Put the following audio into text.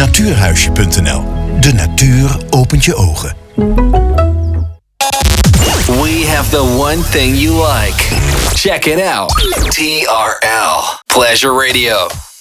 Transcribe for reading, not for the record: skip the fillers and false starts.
Natuurhuisje.nl. De natuur opent je ogen. We have the one thing you like. Check it out. TRL Pleasure Radio.